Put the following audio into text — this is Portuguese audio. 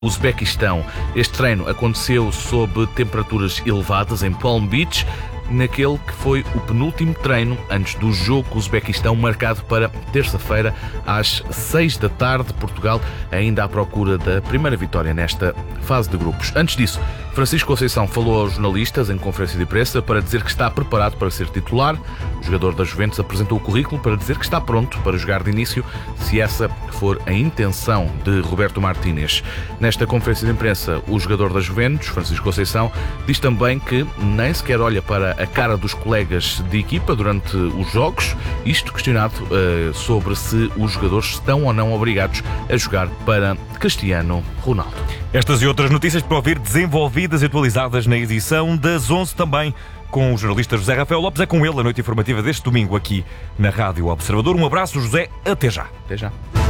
Uzbequistão. Este treino aconteceu sob temperaturas elevadas em Palm Beach, naquele que foi o penúltimo treino antes do jogo com o Uzbequistão, marcado para terça-feira às 6 da tarde. Portugal ainda à procura da primeira vitória nesta fase de grupos. Antes disso, Francisco Conceição falou aos jornalistas em conferência de imprensa para dizer que está preparado para ser titular. O jogador da Juventus apresentou o currículo para dizer que está pronto para jogar de início, se essa for a intenção de Roberto Martínez. Nesta conferência de imprensa, o jogador da Juventus, Francisco Conceição, diz também que nem sequer olha para a cara dos colegas de equipa durante os jogos, isto questionado sobre se os jogadores estão ou não obrigados a jogar para Cristiano Ronaldo. Estas e outras notícias para ouvir desenvolvidas e atualizadas na edição das 11 também, com o jornalista José Rafael Lopes. É com ele a noite informativa deste domingo aqui na Rádio Observador. Um abraço, José. Até já. Até já.